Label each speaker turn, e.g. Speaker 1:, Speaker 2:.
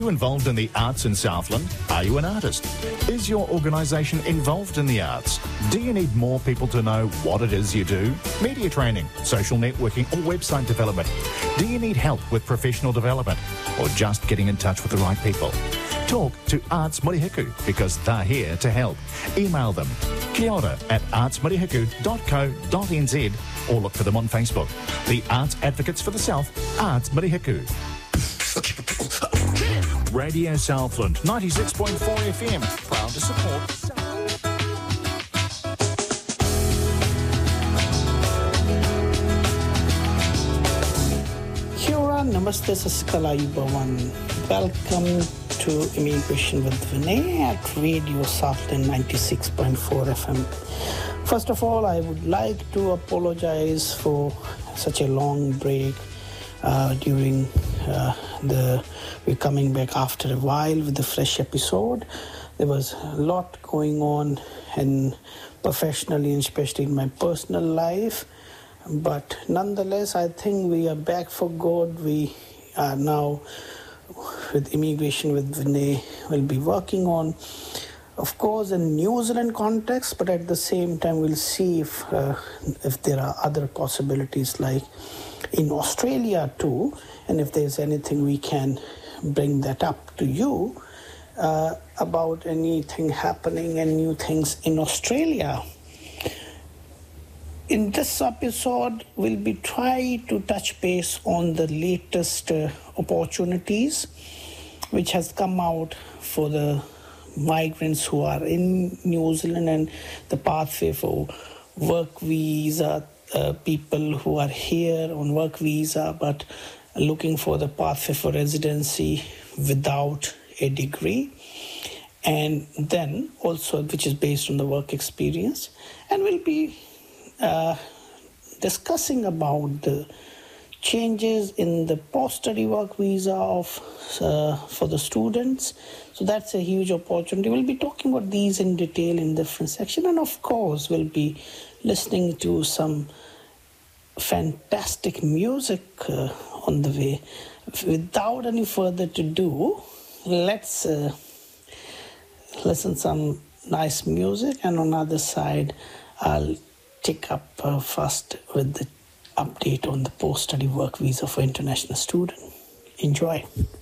Speaker 1: Are you involved in the arts in Southland? Are you an artist? Is your organisation involved in the arts? Do you need more people to know what it is you do? Media training, social networking or website development? Do you need help with professional development or just getting in touch with the right people? Talk to Arts Murihiku because they're here to help. Email them kiora@artsmurihiku.co.nz or look for them on Facebook. The Arts Advocates for the South, Arts Murihiku. Radio Southland, 96.4 FM, proud to support.
Speaker 2: Kia ora, namaste, sasikala, yubawan. Welcome to Immigration with Vinay at Radio Southland 96.4 FM. First of all, I would like to apologize for such a long break during we're coming back after a while with a fresh episode. There was a lot going on and professionally and especially in my personal life. But nonetheless, I think we are back for good. We are now with Immigration with Vinay. We'll be working on, of course, in New Zealand context, but at the same time, we'll see if there are other possibilities like in Australia too, and if there's anything we can bring that up to you about anything happening and new things in Australia. In this episode, we'll be trying to touch base on the latest opportunities which has come out for the migrants who are in New Zealand and the pathway for work visa, people who are here on work visa but looking for the pathway for residency without a degree, and then also which is based on the work experience. And we'll be discussing about the changes in the post-study work visa for the students. So that's a huge opportunity. We'll be talking about these in detail in different sections, and of course we'll be listening to some fantastic music on the way. Without any further ado, let's listen some nice music, and on the other side I'll take up first with the update on the post-study work visa for international students. Enjoy.